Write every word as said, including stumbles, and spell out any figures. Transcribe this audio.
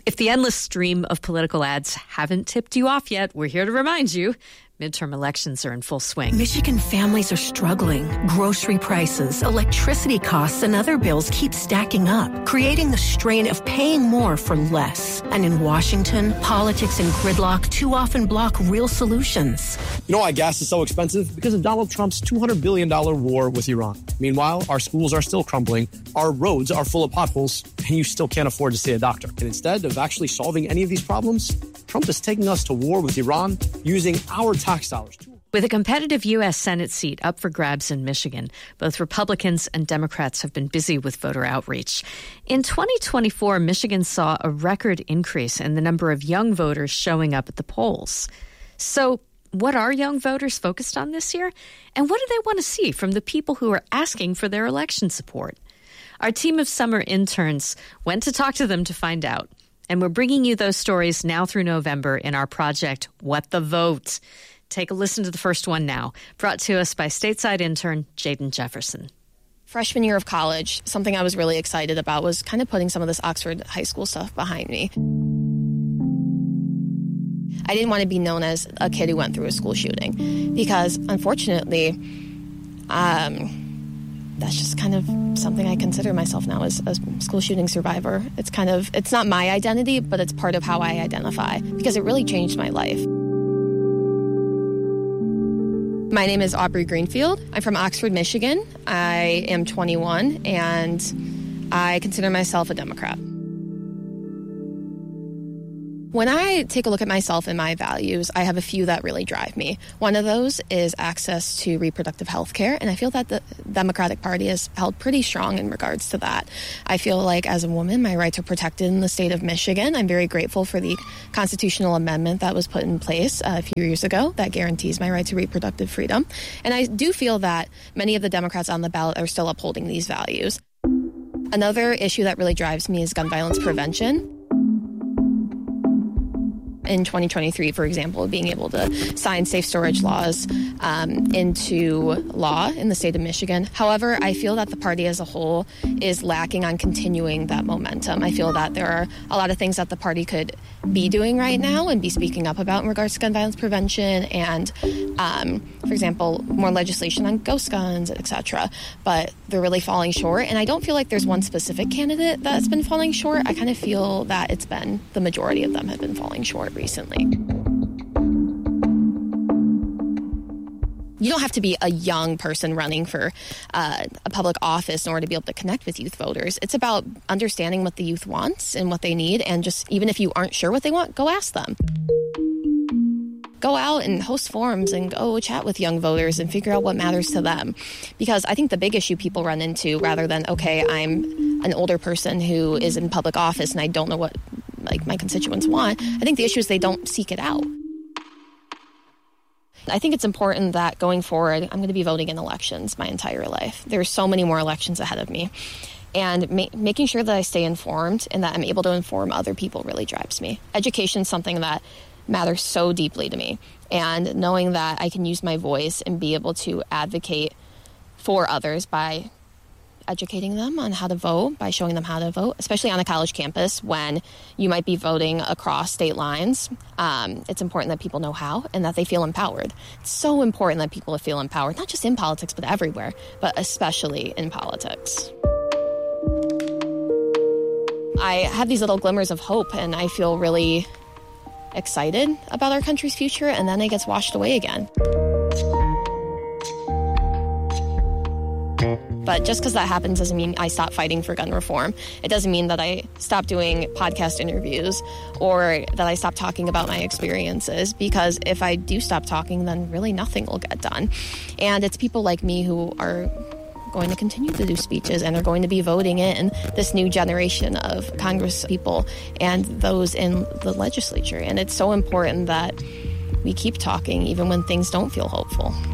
If the endless stream of political ads haven't tipped you off yet, we're here to remind you. Midterm elections are in full swing. Michigan families are struggling. Grocery prices, electricity costs, and other bills keep stacking up, creating the strain of paying more for less. And in Washington, politics and gridlock too often block real solutions. You know why gas is so expensive? Because of Donald Trump's two hundred billion dollars war with Iran. Meanwhile, our schools are still crumbling, our roads are full of potholes, and you still can't afford to see a doctor. And instead of actually solving any of these problems, Trump is taking us to war with Iran using our tax dollars. With a competitive U S Senate seat up for grabs in Michigan, both Republicans and Democrats have been busy with voter outreach. In twenty twenty-four, Michigan saw a record increase in the number of young voters showing up at the polls. So what are young voters focused on this year? And what do they want to see from the people who are asking for their election support? Our team of summer interns went to talk to them to find out. And we're bringing you those stories now through November in our project, What the Vote? Take a listen to the first one now, brought to us by stateside intern Jaden Jefferson. Freshman year of college, something I was really excited about was kind of putting some of this Oxford high school stuff behind me. I didn't want to be known as a kid who went through a school shooting because, unfortunately, um... that's just kind of something I consider myself now as a school shooting survivor. It's kind of, it's not my identity, but it's part of how I identify because it really changed my life. My name is Aubrey Greenfield. I'm from Oxford, Michigan. I am twenty-one, and I consider myself a Democrat. When I take a look at myself and my values, I have a few that really drive me. One of those is access to reproductive health care, and I feel that the Democratic Party has held pretty strong in regards to that. I feel like as a woman, my rights are protected in the state of Michigan. I'm very grateful for the constitutional amendment that was put in place a few years ago that guarantees my right to reproductive freedom. And I do feel that many of the Democrats on the ballot are still upholding these values. Another issue that really drives me is gun violence prevention. In twenty twenty-three, for example, being able to sign safe storage laws um, into law in the state of Michigan. However, I feel that the party as a whole is lacking on continuing that momentum. I feel that there are a lot of things that the party could be doing right now and be speaking up about in regards to gun violence prevention and, um, for example, more legislation on ghost guns, et cetera. But they're really falling short, and I don't feel like there's one specific candidate that's been falling short. I kind of feel that it's been the majority of them have been falling short recently. You don't have to be a young person running for uh, a public office in order to be able to connect with youth voters. It's about understanding what the youth wants and what they need, and just even if you aren't sure what they want, go ask them. Go out and host forums and go chat with young voters and figure out what matters to them. Because I think the big issue people run into, rather than, okay, I'm an older person who is in public office and I don't know what like my constituents want, I think the issue is they don't seek it out. I think it's important that going forward, I'm going to be voting in elections my entire life. There's so many more elections ahead of me. And ma- making sure that I stay informed and that I'm able to inform other people really drives me. Education is something that matters so deeply to me. And knowing that I can use my voice and be able to advocate for others by educating them on how to vote, by showing them how to vote, especially on a college campus when you might be voting across state lines. Um, it's important that people know how and that they feel empowered. It's so important that people feel empowered, not just in politics, but everywhere, but especially in politics. I have these little glimmers of hope, and I feel really excited about our country's future, and then it gets washed away again. But just because that happens doesn't mean I stop fighting for gun reform. It doesn't mean that I stop doing podcast interviews or that I stop talking about my experiences, because if I do stop talking, then really nothing will get done. And it's people like me who are going to continue to do speeches and are going to be voting in this new generation of Congress people and those in the legislature. And it's so important that we keep talking even when things don't feel hopeful.